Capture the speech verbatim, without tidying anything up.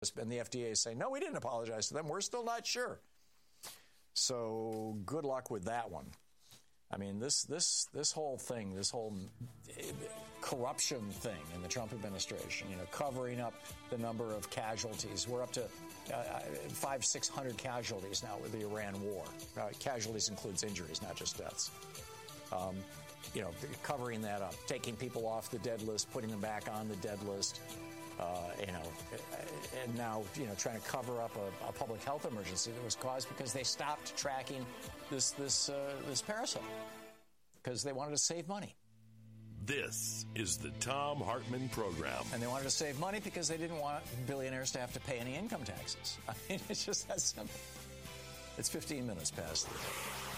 And the F D A is saying, no, we didn't apologize to them. We're still not sure. So good luck with that one. I mean, this this this whole thing, this whole corruption thing in the Trump administration, you know, covering up the number of casualties. We're up to uh, five, six hundred casualties now with the Iran war. Uh, casualties includes injuries, not just deaths. Um, you know, covering that up, taking people off the dead list, putting them back on the dead list. Uh, you know, and now, you know, trying to cover up a, a public health emergency that was caused because they stopped tracking this this uh, this parasite because they wanted to save money. This is the Thom Hartmann Program. And they wanted to save money because they didn't want billionaires to have to pay any income taxes. I mean, it's just that simple. It's fifteen minutes past the